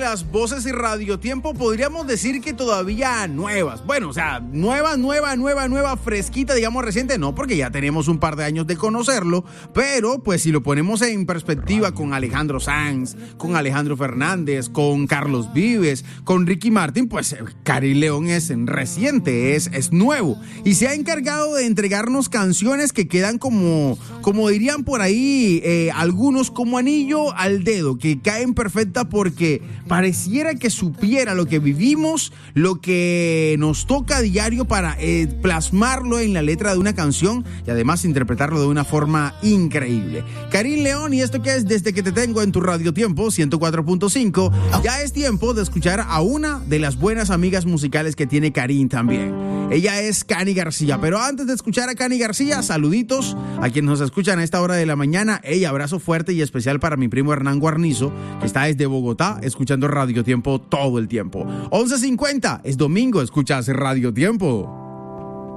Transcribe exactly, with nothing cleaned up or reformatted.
las voces y radiotiempo podríamos decir que todavía nuevas. Bueno, o sea, nueva, nueva, nueva, nueva, fresquita, digamos reciente, no, porque ya tenemos un par de años de conocerlo, pero pues si lo ponemos en perspectiva con Alejandro Sanz, con Alejandro Fernández, con Carlos Vives, con Ricky Martin, pues Karin León es reciente, es, es nuevo y se ha encargado de entregarnos canciones que quedan como, como dirían por ahí eh, algunos, como anillo al dedo, que caen perfecta porque pareciera que supiera lo que vivimos, lo que nos toca a diario para eh, plasmarlo en la letra de una canción y además interpretarlo de una forma increíble. Karin León, y esto que es Desde que te tengo en tu Radio Tiempo ciento cuatro punto cinco, ya es tiempo de escuchar a una de las buenas amigas musicales que tiene Karin también. Ella es Cani García, pero antes de escuchar a Cani García, saluditos a quienes nos escuchan a esta hora de la mañana. Ey, abrazo fuerte y especial para mi primo Hernán Guarnizo, que está desde Bogotá escuchando Radio Tiempo todo el tiempo. once cincuenta, es domingo, escuchas Radio Tiempo.